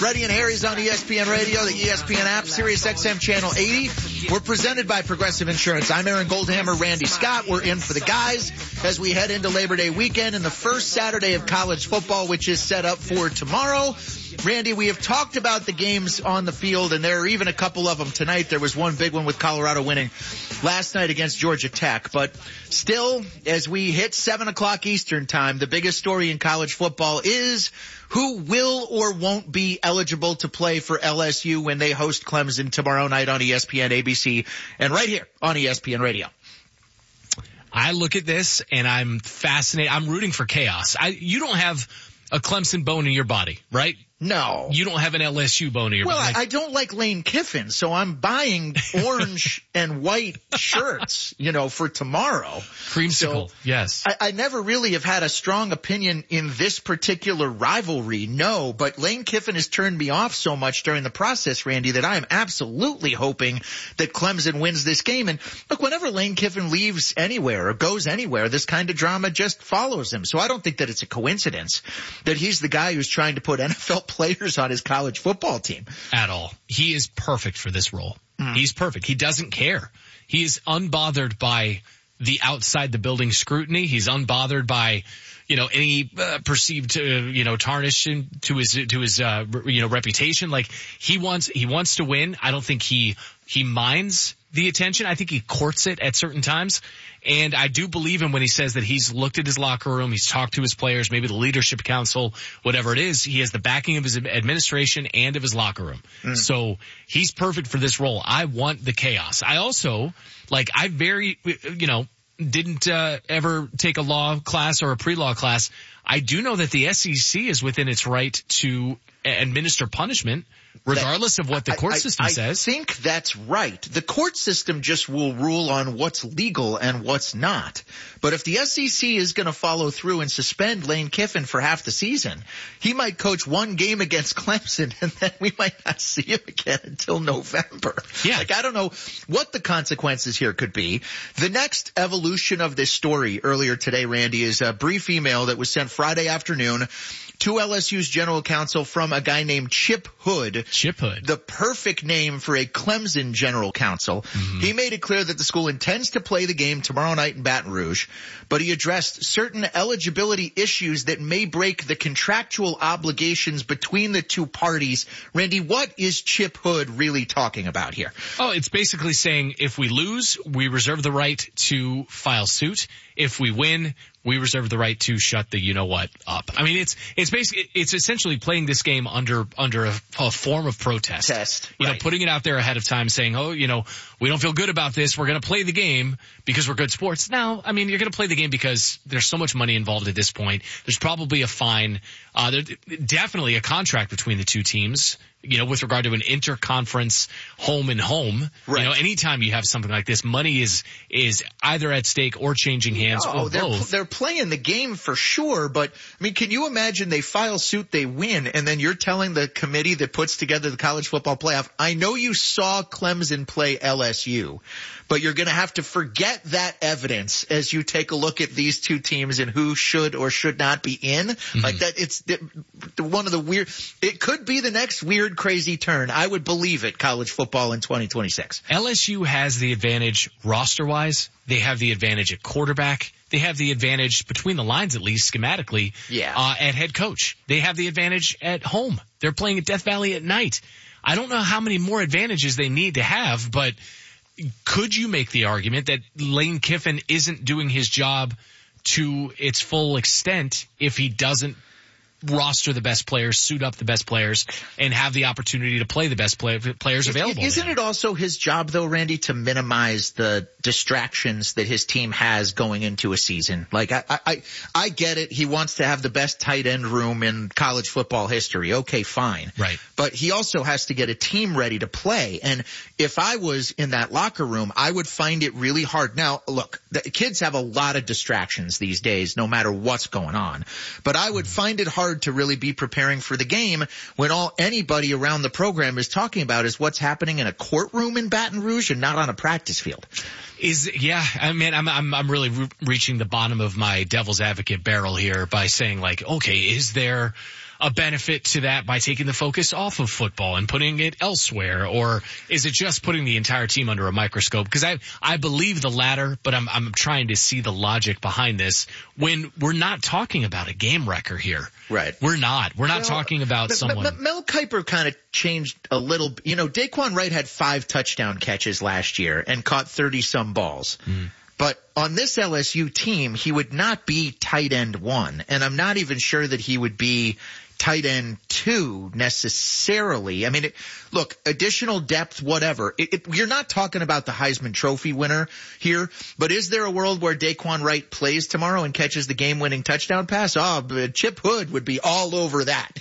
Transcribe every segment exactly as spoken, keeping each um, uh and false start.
Freddie and Harry's on E S P N Radio, the E S P N app, Sirius X M Channel eighty. We're presented by Progressive Insurance. I'm Aaron Goldhammer, Randy Scott. We're in for the guys as we head into Labor Day weekend and the first Saturday of college football, which is set up for tomorrow. Randy, we have talked about the games on the field, and there are even a couple of them tonight. There was one big one with Colorado winning last night against Georgia Tech. But still, as we hit seven o'clock Eastern time, the biggest story in college football is who will or won't be eligible to play for L S U when they host Clemson tomorrow night on E S P N, A B C, and right here on E S P N Radio. I look at this, and I'm fascinated. I'm rooting for chaos. I, you don't have a Clemson bone in your body, right? No. You don't have an L S U bone in your well, body. Well, I, I don't like Lane Kiffin, so I'm buying orange and white shirts, you know, for tomorrow. Creamsicle, so yes. I, I never really have had a strong opinion in this particular rivalry, no, but Lane Kiffin has turned me off so much during the process, Randy, that I am absolutely hoping that Clemson wins this game. And look, whenever Lane Kiffin leaves anywhere or goes anywhere, this kind of drama just follows him. So I don't think that it's a coincidence that he's the guy who's trying to put N F L players on his college football team. At all. He is perfect for this role. Mm. He's perfect. He doesn't care. He is unbothered by the outside the building scrutiny. He's unbothered by, you know, any uh, perceived, uh, you know, tarnish to his, to his, uh, you know, reputation. Like he wants, he wants to win. I don't think he, he minds the attention. I think he courts it at certain times. And I do believe him when he says that he's looked at his locker room, he's talked to his players, maybe the leadership council, whatever it is. He has the backing of his administration and of his locker room. Mm. So he's perfect for this role. I want the chaos. I also, like, I very, you know, didn't uh, ever take a law class or a pre-law class. I do know that the S E C is within its right to administer punishment regardless that, of what the court I, system I, says. I think that's right. The court system just will rule on what's legal and what's not. But if the S E C is going to follow through and suspend Lane Kiffin for half the season, he might coach one game against Clemson and then we might not see him again until November. Yeah. Like, I don't know what the consequences here could be. The next evolution of this story earlier today, Randy, is a brief email that was sent Friday afternoon to L S U's general counsel from a guy named Chip Hood. Chip Hood. The perfect name for a Clemson general counsel. Mm-hmm. He made it clear that the school intends to play the game tomorrow night in Baton Rouge, but he addressed certain eligibility issues that may break the contractual obligations between the two parties. Randy, what is Chip Hood really talking about here? Oh, it's basically saying if we lose, we reserve the right to file suit. If we win, we reserve the right to shut the you-know-what up. I mean, it's it's basically it's essentially playing this game under under a, a form of protest. Test, you right. know, putting it out there ahead of time, saying, "Oh, you know, we don't feel good about this. We're going to play the game because we're good sports." Now, I mean, you're going to play the game because there's so much money involved at this point. There's probably a fine. Uh, there's definitely a contract between the two teams. You know, with regard to an interconference home and home, right. You know, anytime you have something like this, money is is either at stake or changing hands no, or they're, both. They're playing the game for sure, but I mean, can you imagine they file suit, they win, and then you're telling the committee that puts together the college football playoff, I know you saw Clemson play L S U, but you're going to have to forget that evidence as you take a look at these two teams and who should or should not be in. Mm-hmm. Like that, it's one of the weird, it could be the next weird crazy turn. I would believe it, college football in twenty twenty-six. L S U has the advantage roster-wise. They have the advantage at quarterback. They have the advantage between the lines, at least schematically, yeah. uh, at head coach. They have the advantage at home. They're playing at Death Valley at night. I don't know how many more advantages they need to have, but could you make the argument that Lane Kiffin isn't doing his job to its full extent if he doesn't roster the best players, suit up the best players, and have the opportunity to play the best play, players available? Isn't it also his job, though, Randy, to minimize the distractions that his team has going into a season? Like, I, I, I get it. He wants to have the best tight end room in college football history. Okay, fine. Right. But he also has to get a team ready to play. And if I was in that locker room, I would find it really hard. Now, look, the kids have a lot of distractions these days, no matter what's going on. But I would find it hard to really be preparing for the game when all anybody around the program is talking about is what's happening in a courtroom in Baton Rouge and not on a practice field. Is yeah, I mean, I'm I'm I'm really re- reaching the bottom of my devil's advocate barrel here by saying, like, okay, is there a benefit to that by taking the focus off of football and putting it elsewhere? Or is it just putting the entire team under a microscope? Because I, I believe the latter, but I'm, I'm trying to see the logic behind this when we're not talking about a game wrecker here. Right. We're not. We're not well, talking about M- someone. M- Mel Kiper kind of changed a little. You know, Daquan Wright had five touchdown catches last year and caught thirty some balls. Mm. But on this L S U team, he would not be tight end one. And I'm not even sure that he would be tight end two necessarily. I mean, it, look, additional depth, whatever. It, it, you're not talking about the Heisman Trophy winner here, but is there a world where Daquan Wright plays tomorrow and catches the game-winning touchdown pass? Oh, Chip Hood would be all over that.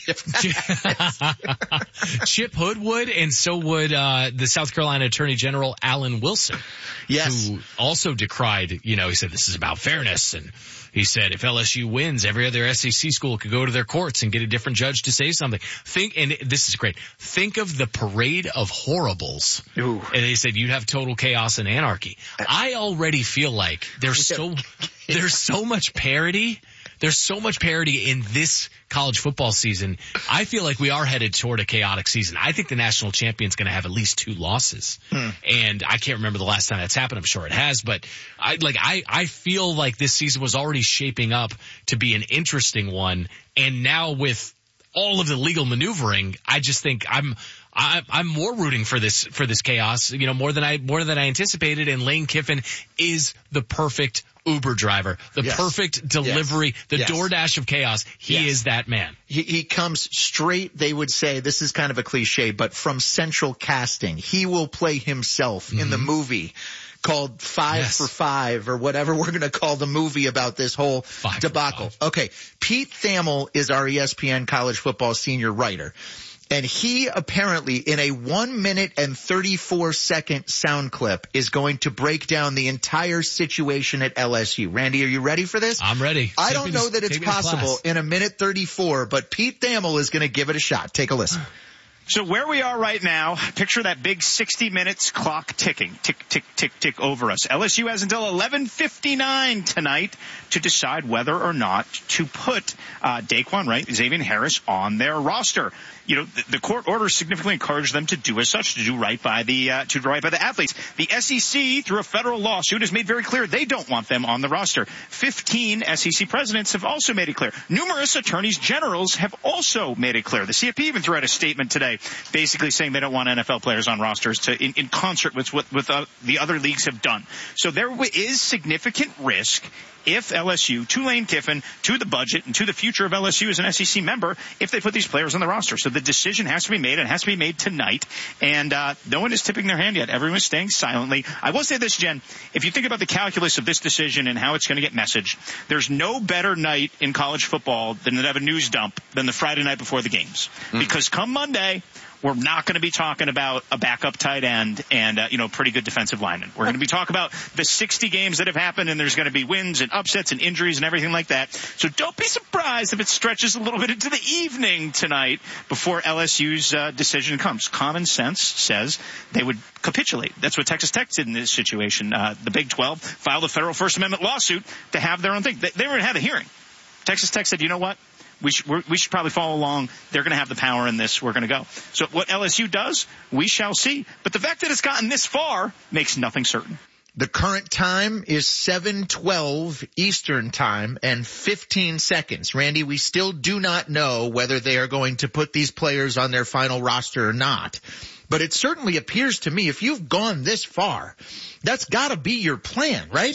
Chip Hood would, and so would uh the South Carolina Attorney General Alan Wilson. Yes. Who also decried, you know, he said this is about fairness, and he said if L S U wins, every other S E C school could go to their courts and get a different judge to say something. Think, and this is great, think of the parade of horribles. Ooh. And they said you'd have total chaos and anarchy. I already feel like there's so, there's so much parity. There's so much parity in this college football season. I feel like we are headed toward a chaotic season. I think the national champion's going to have at least two losses. Hmm. And I can't remember the last time that's happened. I'm sure it has, but I like I I feel like this season was already shaping up to be an interesting one. And now with all of the legal maneuvering, I just think I'm I, I'm more rooting for this for this chaos, you know, more than I more than I anticipated. And Lane Kiffin is the perfect Uber driver, the yes. perfect delivery, yes. the yes. DoorDash of chaos. He yes. is that man. He, he comes straight, they would say, this is kind of a cliche, but from central casting. He will play himself mm-hmm. in the movie called Five yes. for Five or whatever we're going to call the movie about this whole five debacle. Okay. Pete Thamel is our E S P N college football senior writer. And he apparently, in a one minute and thirty-four second sound clip, is going to break down the entire situation at L S U. Randy, are you ready for this? I'm ready. I don't know that it's possible in a minute thirty-four, but Pete Thamel is going to give it a shot. Take a listen. So where we are right now, picture that big sixty minutes clock ticking, tick, tick, tick, tick over us. L S U has until eleven fifty-nine tonight to decide whether or not to put uh, Daquan Wright, Xavier Harris on their roster. You know, the, the court order significantly encouraged them to do as such, to do right by the uh, to do right by the athletes. The S E C, through a federal lawsuit, has made very clear they don't want them on the roster. Fifteen S E C presidents have also made it clear. Numerous attorneys generals have also made it clear. The C F P even threw out a statement today, basically saying they don't want N F L players on rosters to in, in concert with what with uh, the other leagues have done. So there is significant risk if L S U, to Lane Kiffin, to the budget, and to the future of L S U as an S E C member, if they put these players on the roster. So the decision has to be made, and it has to be made tonight. And uh no one is tipping their hand yet. Everyone's staying silently. I will say this, Jen. If you think about the calculus of this decision and how it's going to get messaged, there's no better night in college football than to have a news dump than the Friday night before the games. Mm. Because come Monday, we're not going to be talking about a backup tight end and, uh, you know, pretty good defensive lineman. We're going to be talking about the sixty games that have happened, and there's going to be wins and upsets and injuries and everything like that. So don't be surprised if it stretches a little bit into the evening tonight before L S U's uh, decision comes. Common sense says they would capitulate. That's what Texas Tech did in this situation. Uh, the Big twelve filed a federal First Amendment lawsuit to have their own thing. They, they already had a hearing. Texas Tech said, you know what? We should, we're, we should probably follow along. They're going to have the power in this. We're going to go. So what L S U does, we shall see. But the fact that it's gotten this far makes nothing certain. The current time is seven twelve Eastern time and fifteen seconds. Randy, we still do not know whether they are going to put these players on their final roster or not. But it certainly appears to me, if you've gone this far, that's got to be your plan, right?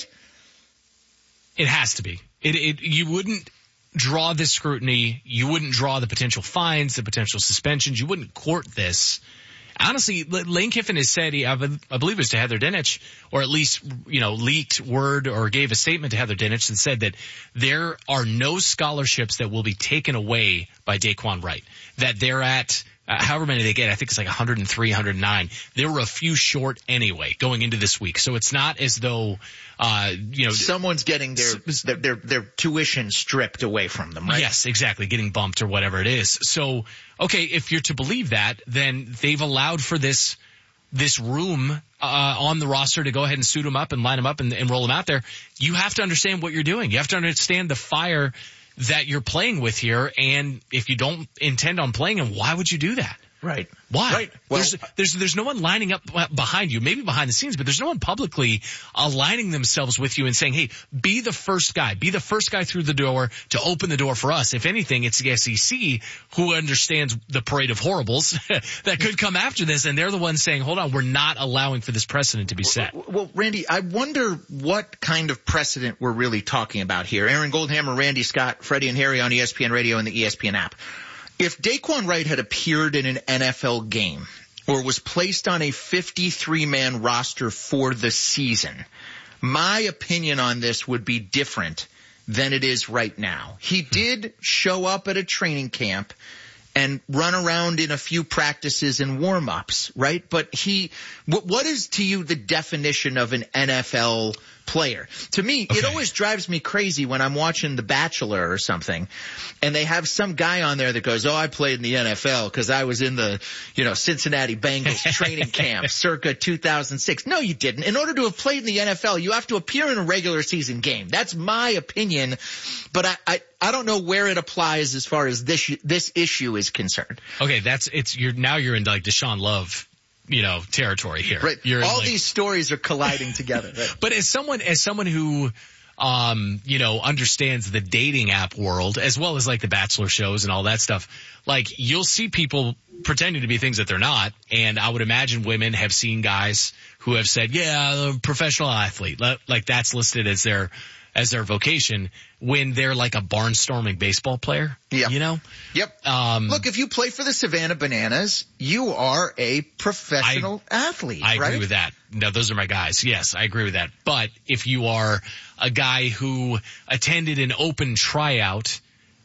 It has to be. It, it, you wouldn't draw this scrutiny. You wouldn't draw the potential fines, the potential suspensions. You wouldn't court this. Honestly, Lane Kiffin has said, he, I believe it was to Heather Dinich, or at least, you know, leaked word or gave a statement to Heather Dinich and said that there are no scholarships that will be taken away by Daquan Wright. That they're at, uh, however many they get, I think it's like one hundred three, one hundred nine. They were a few short anyway going into this week. So it's not as though, uh, you know. Someone's getting their, their, their, their tuition stripped away from them, right? Yes, exactly. Getting bumped or whatever it is. So, okay, if you're to believe that, then they've allowed for this, this room, uh, on the roster to go ahead and suit them up and line them up and, and roll them out there. You have to understand what you're doing. You have to understand the fire that you're playing with here. And if you don't intend on playing him, why would you do that? Right. Why? Right. Well, there's, there's, there's no one lining up behind you, maybe behind the scenes, but there's no one publicly aligning themselves with you and saying, hey, be the first guy, be the first guy through the door to open the door for us. If anything, it's the S E C who understands the parade of horribles that could come after this. And they're the ones saying, hold on, we're not allowing for this precedent to be set. Well, well, Randy, I wonder what kind of precedent we're really talking about here. Aaron Goldhammer, Randy Scott, Freddie and Harry on E S P N Radio and the E S P N app. If Daquan Wright had appeared in an N F L game or was placed on a fifty-three man roster for the season, my opinion on this would be different than it is right now. He did show up at a training camp and run around in a few practices and warm-ups, right? But he, what, what is to you the definition of an N F L player? To me, okay. It always drives me crazy when I'm watching The Bachelor or something, and they have some guy on there that goes, oh, I played in the N F L because I was in the, you know, Cincinnati Bengals training camp circa two thousand six. No, you didn't. In order to have played in the N F L, you have to appear in a regular season game. That's my opinion, but I, I, I don't know where it applies as far as this, this issue is concerned. Okay, that's, it's, you're, now you're in like Deshaun Love, you know, territory here. Right. You're All like, these stories are colliding together. Right? But as someone, as someone who, um, you know, understands the dating app world as well as like the Bachelor shows and all that stuff, like you'll see people pretending to be things that they're not. And I would imagine women have seen guys who have said, yeah, I'm a professional athlete. Like that's listed as their, as their vocation when they're like a barnstorming baseball player. Yeah. You know? Yep. Um, Look, if you play for the Savannah Bananas, you are a professional I, athlete, I right? agree with that. No, those are my guys. Yes, I agree with that. But if you are a guy who attended an open tryout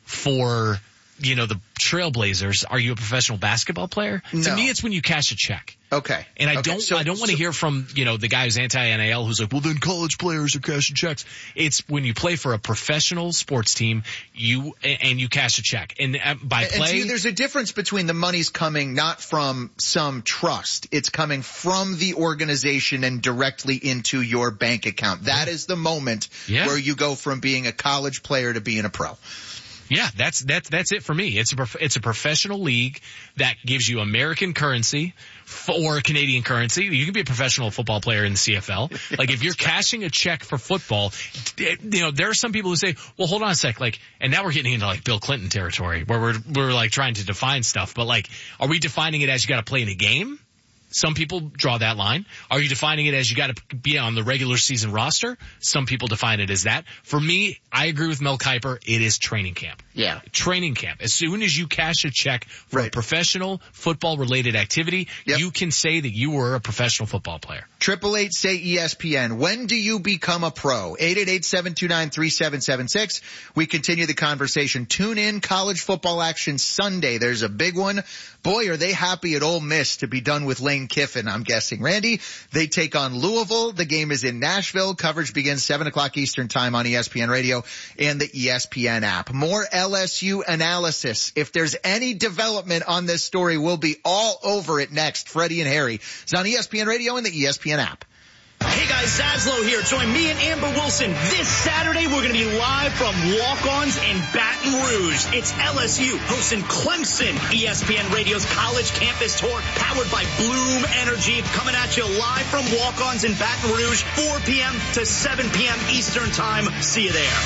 for, you know, the Trailblazers, are you a professional basketball player? No. To me, it's when you cash a check. Okay. And I okay. don't, so, I don't want to so, hear from, you know, the guy who's anti-N A L who's like, well, then college players are cashing checks. It's when you play for a professional sports team, you, and you cash a check. And by and, play. And see, there's a difference between the money's coming not from some trust. It's coming from the organization and directly into your bank account. That is the moment yeah. where you go from being a college player to being a pro. Yeah, that's that's that's it for me. It's a prof- it's a professional league that gives you American currency or Canadian currency. You can be a professional football player in the C F L. Like if you're cashing a check for football, you know, there are some people who say, "Well, hold on a sec." Like, and now we're getting into like Bill Clinton territory where we're we're like trying to define stuff. But like, are we defining it as you got to play in a game? Some people draw that line. Are you defining it as you got to be on the regular season roster? Some people define it as that. For me, I agree with Mel Kiper. It is training camp. Yeah. Training camp. As soon as you cash a check for right. a professional football related activity, yep. you can say that you were a professional football player. Triple eight say E S P N. When do you become a pro? eight eight eight, seven two nine, three seven seven six. We continue the conversation. Tune in. College football action Sunday. There's a big one. Boy, are they happy at Ole Miss to be done with Lane Kiffin, I'm guessing. Randy, they take on Louisville. The game is in Nashville. Coverage begins seven o'clock Eastern time on E S P N Radio and the E S P N app. More L S U analysis. If there's any development on this story, we'll be all over it next. Freddie and Harry. It's on E S P N Radio and the E S P N app. Hey guys, Zaslow here. Join me and Amber Wilson this Saturday. We're going to be live from Walk-Ons in Baton Rouge. It's L S U hosting Clemson. E S P N Radio's College Campus Tour, powered by Bloom Energy, coming at you live from Walk-Ons in Baton Rouge, four p.m. to seven p.m. Eastern Time. See you there.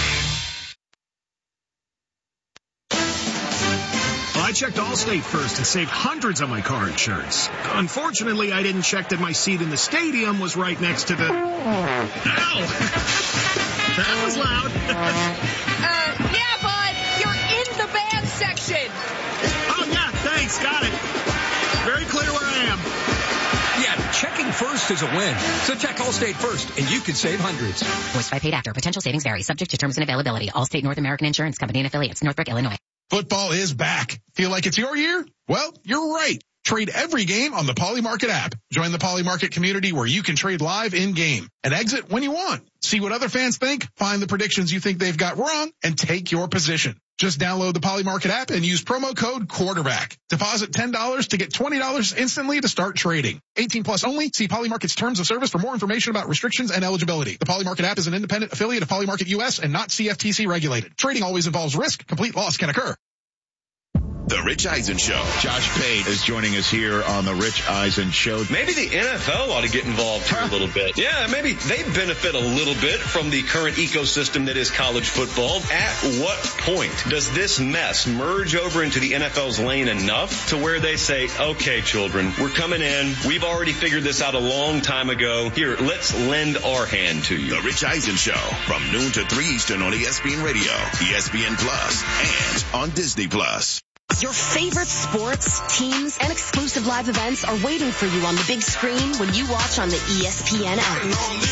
I checked Allstate first and saved hundreds on my car insurance. Unfortunately, I didn't check that my seat in the stadium was right next to the... Ow! That was loud. uh, yeah, bud. You're in the bad section. Oh, yeah, thanks. Got it. Very clear where I am. Yeah, checking first is a win. So check Allstate first, and you could save hundreds. Voiced by paid actor. Potential savings vary. Subject to terms and availability. Allstate North American Insurance Company and affiliates. Northbrook, Illinois. Football is back. Feel like it's your year? Well, you're right. Trade every game on the Poly Market app. Join the Poly Market community where you can trade live in-game and exit when you want. See what other fans think, find the predictions you think they've got wrong, and take your position. Just download the Poly Market app and use promo code quarterback. Deposit ten dollars to get twenty dollars instantly to start trading. eighteen plus only. See Poly Market's terms of service for more information about restrictions and eligibility. The Poly Market app is an independent affiliate of Poly Market U S and not C F T C regulated. Trading always involves risk. Complete loss can occur. The Rich Eisen Show. Josh Pate is joining us here on the Rich Eisen Show. Maybe the N F L ought to get involved here a little bit. Yeah, maybe they benefit a little bit from the current ecosystem that is college football. At what point does this mess merge over into the N F L's lane enough to where they say, okay, children, we're coming in. We've already figured this out a long time ago. Here, let's lend our hand to you. The Rich Eisen Show from noon to three Eastern on E S P N Radio, E S P N Plus, and on Disney Plus. Your favorite sports, teams, and exclusive live events are waiting for you on the big screen when you watch on the E S P N app.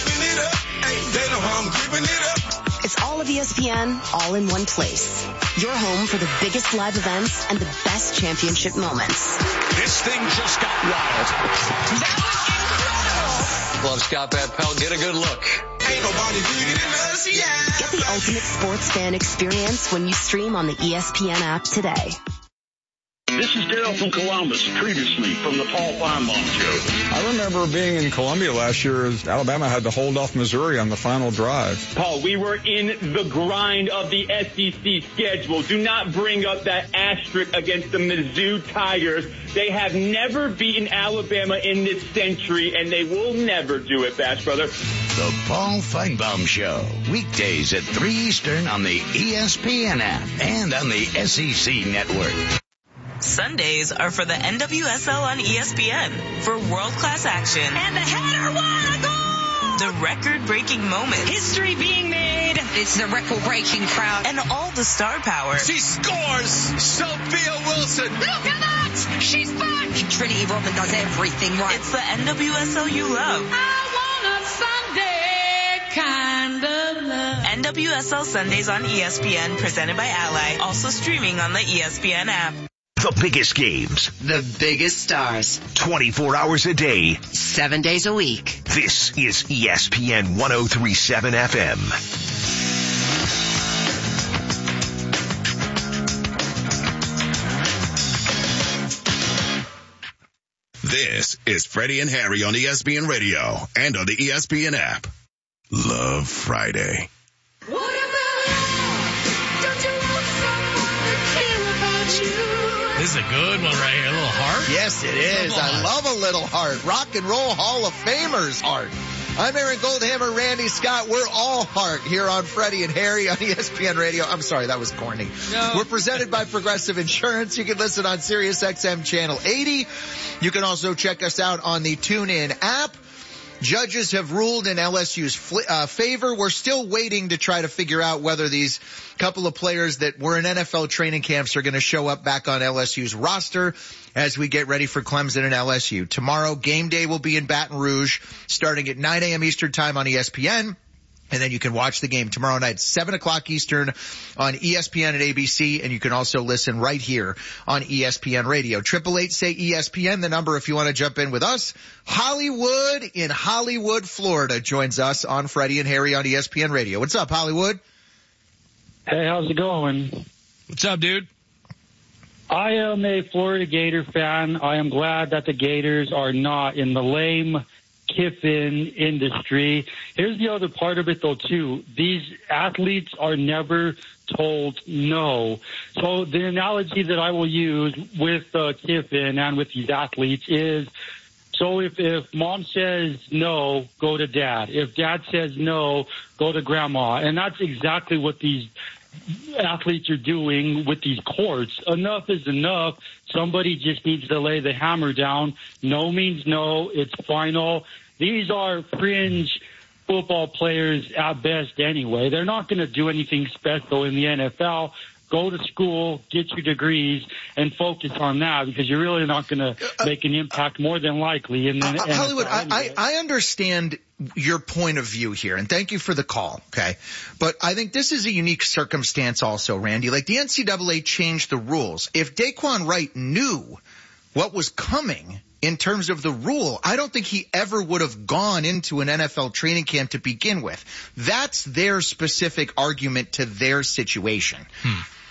It's all of E S P N, all in one place. Your home for the biggest live events and the best championship moments. This thing just got wild. That was incredible. Love Scott Van Pelt. Get a good look. Ain't nobody bigger than us, yeah. Get the ultimate sports fan experience when you stream on the E S P N app today. This is Dale from Columbus, previously from the Paul Feinbaum Show. I remember being in Columbia last year as Alabama had to hold off Missouri on the final drive. Paul, we were in the grind of the S E C schedule. Do not bring up that asterisk against the Mizzou Tigers. They have never beaten Alabama in this century, and they will never do it, Bash Brother. The Paul Feinbaum Show, weekdays at three Eastern on the E S P N app and on the S E C Network. Sundays are for the N W S L on E S P N for world-class action. And the header, what a goal! The record-breaking moments. History being made. It's the record-breaking crowd. And all the star power. She scores! Sophia Wilson! Look at that! She's back! Trinity Rodman does everything right. It's the N W S L you love. I want a Sunday kind of love. N W S L Sundays on E S P N, presented by Ally. Also streaming on the E S P N app. The biggest games. The biggest stars. twenty-four hours a day. Seven days a week. This is E S P N one oh three point seven F M. This is Freddie and Harry on E S P N Radio and on the E S P N app. Love Friday. What about, don't you want someone to care about you? This is a good one right here. A little heart? Yes, it is. I love a little heart. Rock and Roll Hall of Famers heart. I'm Aaron Goldhammer, Randy Scott. We're all heart here on Freddie and Harry on E S P N Radio. I'm sorry, that was corny. No. We're presented by Progressive Insurance. You can listen on Sirius X M Channel eighty. You can also check us out on the TuneIn app. Judges have ruled in L S U's fl- uh, favor. We're still waiting to try to figure out whether these couple of players that were in N F L training camps are going to show up back on L S U's roster as we get ready for Clemson and L S U. Tomorrow, game day will be in Baton Rouge starting at nine a.m. Eastern time on E S P N. And then you can watch the game tomorrow night, seven o'clock Eastern on E S P N and A B C. And you can also listen right here on E S P N Radio. Triple eight say E S P N, the number if you want to jump in with us. Hollywood in Hollywood, Florida joins us on Freddie and Harry on E S P N Radio. What's up, Hollywood? Hey, how's it going? What's up, dude? I am a Florida Gator fan. I am glad that the Gators are not in the lame Kiffin industry. Here's the other part of it, though, too. These athletes are never told no. So the analogy that I will use with uh, Kiffin and with these athletes is, so if, if mom says no, go to dad. If dad says no, go to grandma. And that's exactly what these athletes are doing with these courts. Enough is enough. Somebody just needs to lay the hammer down. No means no. It's final. These are fringe football players at best anyway. They're not going to do anything special in the N F L. Go to school, get your degrees, and focus on that because you're really not going to make an impact more than likely in the uh, N F L. Hollywood, anyway. I, I understand your point of view here, and thank you for the call, okay? But I think this is a unique circumstance also, Randy. Like, the N C double A changed the rules. If Daquan Wright knew what was coming in terms of the rule, I don't think he ever would have gone into an N F L training camp to begin with. That's their specific argument to their situation. Hmm.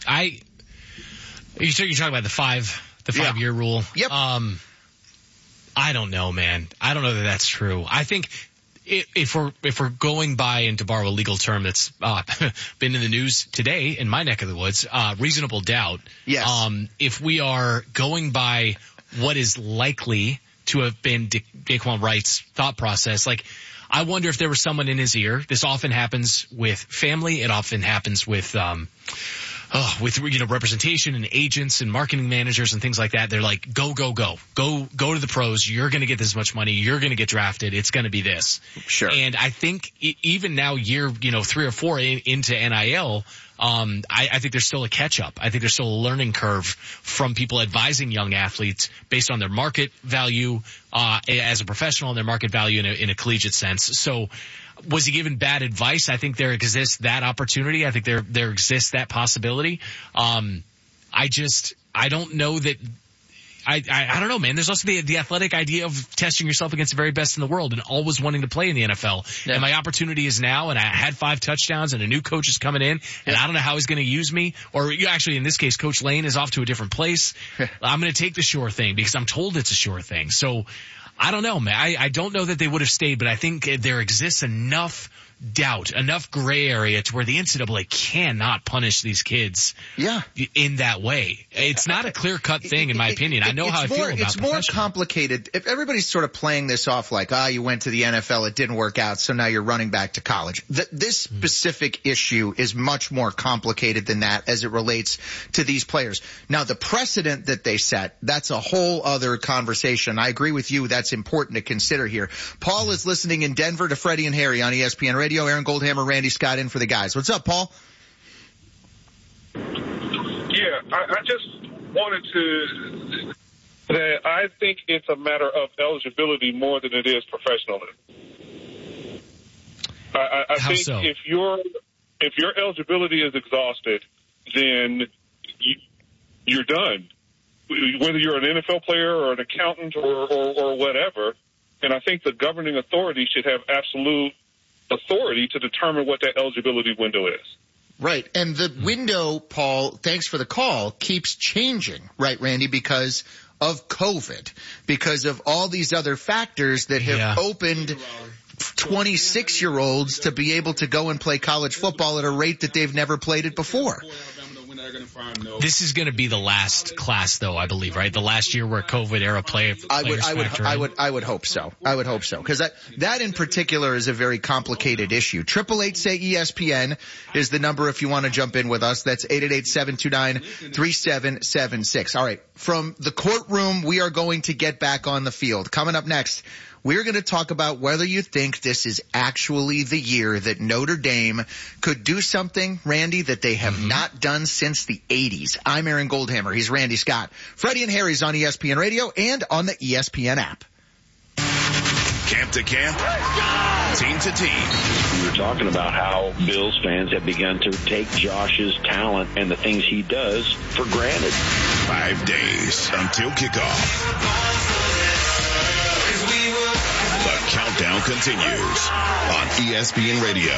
I, you're talking about the five, the five yeah. year rule. Yep. Um, I don't know, man. I don't know that that's true. I think if we're, if we're going by, and to borrow a legal term that's, uh, been in the news today in my neck of the woods, uh, reasonable doubt. Yes. Um, if we are going by what is likely to have been Da- Daquan Wright's thought process, like, I wonder if there was someone in his ear. This often happens with family. It often happens with, um, oh, with, you know, representation and agents and marketing managers and things like that. They're like, go, go, go, go, go to the pros. You're going to get this much money. You're going to get drafted. It's going to be this. Sure. And I think even now, year, you know, three or four in, into N I L, um, I, I think there's still a catch up. I think there's still a learning curve from people advising young athletes based on their market value, uh, as a professional and their market value in a, in a collegiate sense. So, was he given bad advice? I think there exists that opportunity. I think there, there exists that possibility. Um, I just, I don't know that, I, I, I don't know, man. There's also the, the athletic idea of testing yourself against the very best in the world and always wanting to play in the N F L. Yeah. And my opportunity is now, and I had five touchdowns and a new coach is coming in, and yeah. I don't know how he's going to use me. Or actually, in this case, Coach Lane is off to a different place. I'm going to take the sure thing because I'm told it's a sure thing. So, I don't know, man. I, I don't know that they would have stayed, but I think there exists enough doubt, enough gray area to where the N C double A cannot punish these kids yeah. in that way. It's not a clear-cut thing, in my opinion. I know it's how I more, feel about It's more complicated. If everybody's sort of playing this off like, ah, you went to the N F L, it didn't work out, so now you're running back to college. Th- this specific issue is much more complicated than that as it relates to these players. Now, the precedent that they set, that's a whole other conversation. I agree with you. That's important to consider here. Paul is listening in Denver to Freddie and Harry on E S P N Radio. Aaron Goldhammer, Randy Scott in for the guys. What's up, Paul? Yeah, I, I just wanted to say I think it's a matter of eligibility more than it is professionalism. I, I, I How think so? if your if your eligibility is exhausted, then you, you're done. Whether you're an N F L player or an accountant or, or, or whatever, and I think the governing authority should have absolute authority to determine what that eligibility window is. Right. And the window, Paul, thanks for the call, keeps changing, right, Randy, because of COVID, because of all these other factors that have yeah. opened twenty-six-year-olds to be able to go and play college football at a rate that they've never played it before. This is going to be the last class, though, I believe, right? The last year where COVID era play. I would, I would, I would, I would hope so. I would hope so, because that that in particular is a very complicated issue. Triple eight say E S P N is the number if you want to jump in with us. That's eight eight eight seven two nine three seven seven six. All right, from the courtroom, we are going to get back on the field. Coming up next, we're going to talk about whether you think this is actually the year that Notre Dame could do something, Randy, that they have mm-hmm. not done since the eighties. I'm Aaron Goldhammer. He's Randy Scott. Freddie and Harry's on E S P N Radio and on the E S P N app. Camp to camp, team to team. We were talking about how Bills fans have begun to take Josh's talent and the things he does for granted. Five days until kickoff. The countdown continues on E S P N Radio.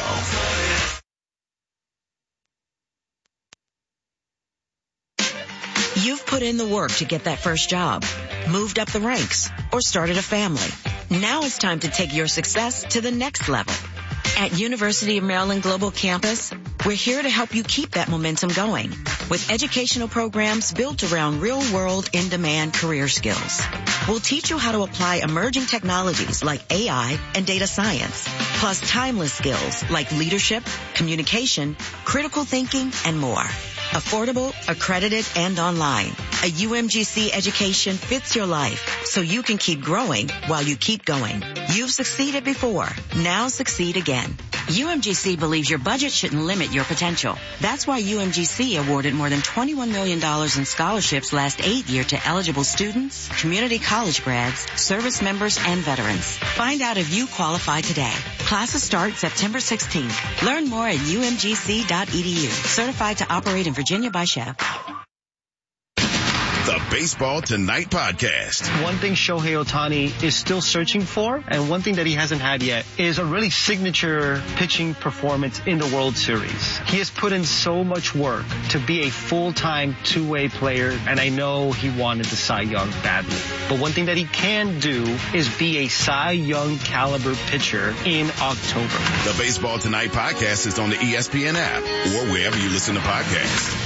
You've put in the work to get that first job, moved up the ranks, or started a family. Now it's time to take your success to the next level. At University of Maryland Global Campus, we're here to help you keep that momentum going with educational programs built around real-world, in-demand career skills. We'll teach you how to apply emerging technologies like A I and data science, plus timeless skills like leadership, communication, critical thinking, and more. Affordable, accredited, and online. A U M G C education fits your life so you can keep growing while you keep going. You've succeeded before. Now succeed again. U M G C believes your budget shouldn't limit your potential. That's why U M G C awarded more than twenty-one million dollars in scholarships last eight year to eligible students, community college grads, service members, and veterans. Find out if you qualify today. Classes start September sixteenth. Learn more at U M G C dot E D U. Certified to operate in Virginia by Chev. The Baseball Tonight podcast. One thing Shohei Ohtani is still searching for, and one thing that he hasn't had yet, is a really signature pitching performance in the World Series. He has put in so much work to be a full-time two-way player, and I know he wanted the Cy Young badly. But one thing that he can do is be a Cy Young caliber pitcher in October. The Baseball Tonight podcast is on the E S P N app or wherever you listen to podcasts.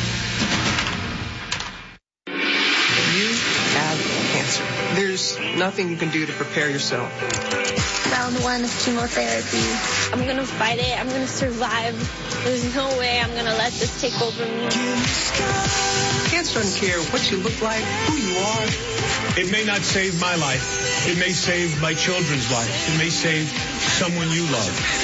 You have cancer. There's nothing you can do to prepare yourself. Round one of chemotherapy. I'm gonna fight it. I'm gonna survive. There's no way I'm gonna let this take over me. Cancer doesn't care what you look like, who you are. It may not save my life. It may save my children's life. It may save someone you love.